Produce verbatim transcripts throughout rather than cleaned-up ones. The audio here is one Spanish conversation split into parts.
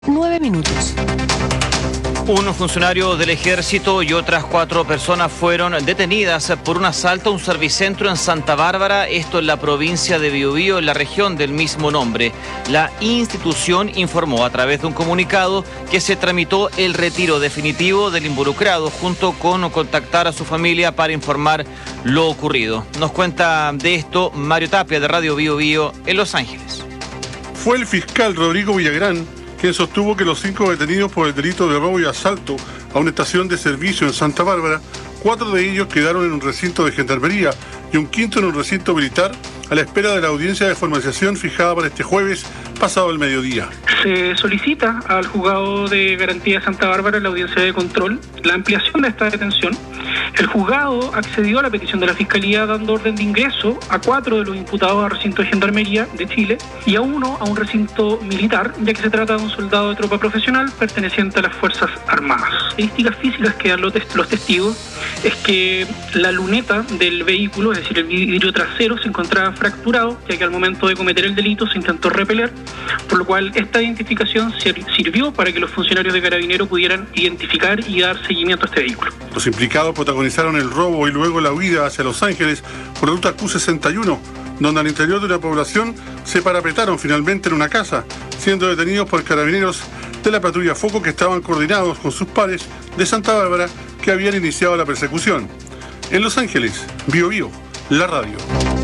Nueve minutos. Un funcionario del ejército y otras cuatro personas fueron detenidas por un asalto a un servicentro en Santa Bárbara, esto en la provincia de Biobío, en la región del mismo nombre. La institución informó a través de un comunicado que se tramitó el retiro definitivo del involucrado, junto con contactar a su familia para informar lo ocurrido. Nos cuenta de esto Mario Tapia, de Radio Biobío, en Los Ángeles. Fue el fiscal Rodrigo Villagrán quien sostuvo que los cinco detenidos por el delito de robo y asalto a una estación de servicio en Santa Bárbara, cuatro de ellos quedaron en un recinto de gendarmería y un quinto en un recinto militar, a la espera de la audiencia de formalización fijada para este jueves pasado el mediodía. Se solicita al juzgado de garantía de Santa Bárbara, en la audiencia de control, la ampliación de esta detención. El juzgado accedió a la petición de la Fiscalía, dando orden de ingreso a cuatro de los imputados a recinto de gendarmería de Chile y a uno a un recinto militar, ya que se trata de un soldado de tropa profesional perteneciente a las Fuerzas Armadas. Estadísticas físicas que dan los testigos es que la luneta del vehículo, es decir, el vidrio trasero, se encontraba fracturado, ya que al momento de cometer el delito se intentó repeler, por lo cual esta identificación sirvió para que los funcionarios de Carabineros pudieran identificar y dar seguimiento a este vehículo. Los implicados protagonizaron el robo y luego la huida hacia Los Ángeles por la ruta Q sesenta y uno, donde al interior de una población se parapetaron finalmente en una casa, siendo detenidos por Carabineros de la patrulla Foco, que estaban coordinados con sus pares de Santa Bárbara, que habían iniciado la persecución. En Los Ángeles, Biobío, la radio.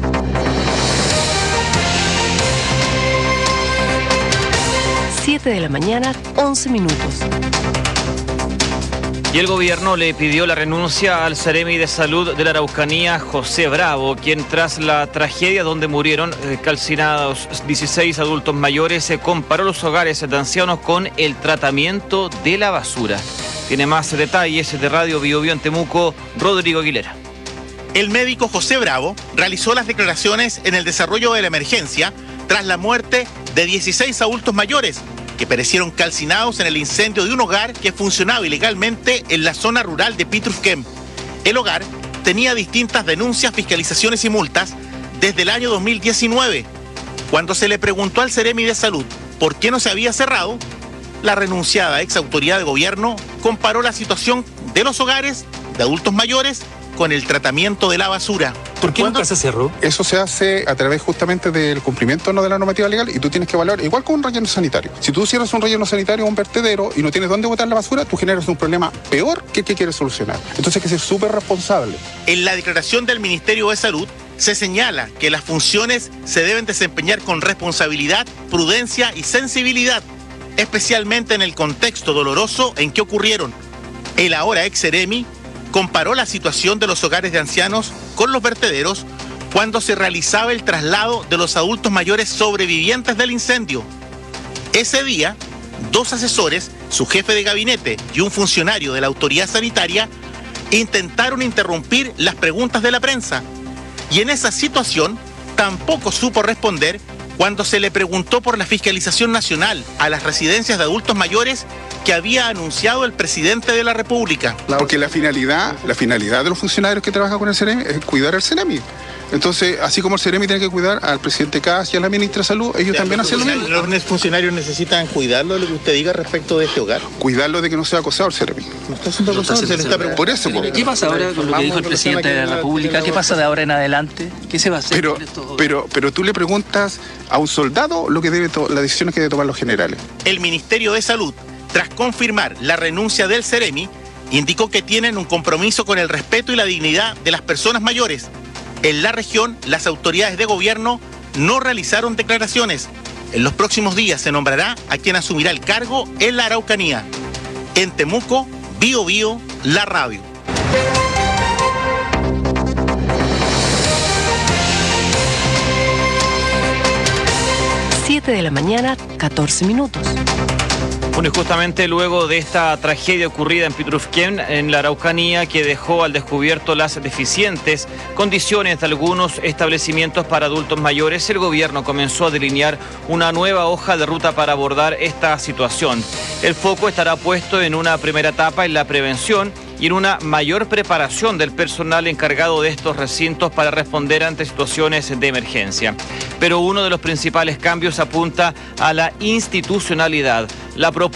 siete de la mañana, once minutos. Y el gobierno le pidió la renuncia al Seremi de Salud de la Araucanía, José Bravo, quien tras la tragedia donde murieron eh, calcinados dieciséis adultos mayores, se comparó los hogares de ancianos con el tratamiento de la basura. Tiene más detalles de Radio Biobío en Temuco, Rodrigo Aguilera. El médico José Bravo realizó las declaraciones en el desarrollo de la emergencia tras la muerte de dieciséis adultos mayores que perecieron calcinados en el incendio de un hogar que funcionaba ilegalmente en la zona rural de Pitrufquén. El hogar tenía distintas denuncias, fiscalizaciones y multas desde el año dos mil diecinueve. Cuando se le preguntó al Seremi de Salud por qué no se había cerrado, la renunciada ex autoridad de gobierno comparó la situación de los hogares de adultos mayores con el tratamiento de la basura. ¿Por qué nunca se cerró? Eso se hace a través justamente del cumplimiento no de la normativa legal, y tú tienes que evaluar, igual con un relleno sanitario. Si tú cierras un relleno sanitario o un vertedero y no tienes dónde botar la basura, tú generas un problema peor que el que quieres solucionar. Entonces hay que ser súper responsable. En la declaración del Ministerio de Salud se señala que las funciones se deben desempeñar con responsabilidad, prudencia y sensibilidad, especialmente en el contexto doloroso en que ocurrieron. El ahora ex Seremi comparó la situación de los hogares de ancianos con los vertederos cuando se realizaba el traslado de los adultos mayores sobrevivientes del incendio. Ese día, dos asesores, su jefe de gabinete y un funcionario de la autoridad sanitaria intentaron interrumpir las preguntas de la prensa, y en esa situación tampoco supo responder cuando se le preguntó por la fiscalización nacional a las residencias de adultos mayores que había anunciado el presidente de la República. Porque la finalidad, la finalidad de los funcionarios que trabajan con el Seremi es cuidar al Seremi. Entonces, así como el Seremi tiene que cuidar al presidente Kast y a la ministra de Salud, ellos ya, también hacen lo mismo. ¿Los funcionarios necesitan cuidarlo de lo que usted diga respecto de este hogar? Cuidarlo de que no sea acosado el Seremi. No está siendo acosado, se le está preguntando. Por eso. ¿Qué pasa ahora con lo que dijo el presidente de la República? ¿Qué pasa de ahora en adelante? ¿Qué se va a hacer? Pero, pero, pero tú le preguntas a un soldado lo que debe to- las decisiones que deben tomar los generales. El Ministerio de Salud, tras confirmar la renuncia del Seremi, indicó que tienen un compromiso con el respeto y la dignidad de las personas mayores. En la región, las autoridades de gobierno no realizaron declaraciones. En los próximos días se nombrará a quien asumirá el cargo en la Araucanía. En Temuco, Biobío, la radio. siete de la mañana, catorce minutos. Bueno, y justamente luego de esta tragedia ocurrida en Pitrufquén, en la Araucanía, que dejó al descubierto las deficientes condiciones de algunos establecimientos para adultos mayores, el gobierno comenzó a delinear una nueva hoja de ruta para abordar esta situación. El foco estará puesto en una primera etapa en la prevención y en una mayor preparación del personal encargado de estos recintos para responder ante situaciones de emergencia. Pero uno de los principales cambios apunta a la institucionalidad. La propuesta